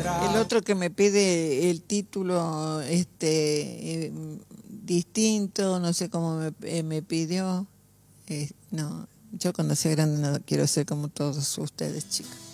El otro que me pide el título distinto, no sé cómo me pidió. No, yo cuando sea grande no quiero ser como todos ustedes, chicos.